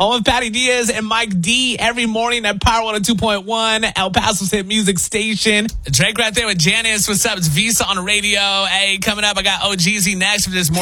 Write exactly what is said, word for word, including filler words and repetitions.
On with Patty Diaz and Mike D every morning at Power one oh two point one, El Paso's hit music station. Drake right there with Janice. What's up? It's Visa on the radio. Hey, coming up, I got O G Z next for this morning.